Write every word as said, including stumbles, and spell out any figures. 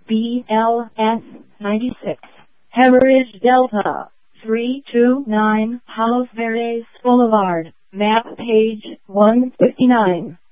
B L S ninety-six, Hemorrhage Delta, three two nine Palos Verdes Boulevard, map page one fifty-nine.